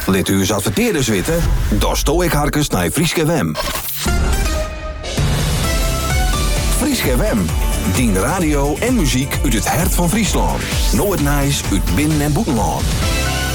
Lit u eens adverteerders weten? Dan sto ik harkens naar Frieske Wem. Frieske Wem. Dien radio en muziek uit het hart van Friesland. Nooit nice uit binnen- en buitenland.